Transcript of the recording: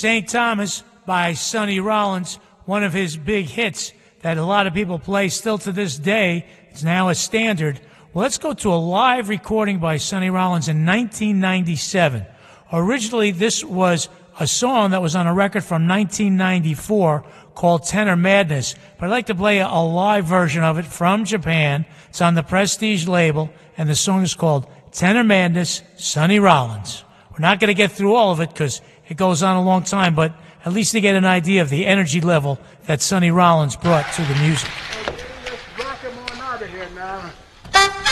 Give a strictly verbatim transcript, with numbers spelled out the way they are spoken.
Saint Thomas by Sonny Rollins, one of his big hits that a lot of people play still to this day. It's now a standard. Well, let's go to a live recording by Sonny Rollins in nineteen ninety-seven. Originally, this was a song that was on a record from nineteen ninety-four called Tenor Madness, but I'd like to play a live version of it from Japan. It's on the Prestige label, and the song is called Tenor Madness, Sonny Rollins. We're not going to get through all of it because it goes on a long time, but at least to get an idea of the energy level that Sonny Rollins brought to the music.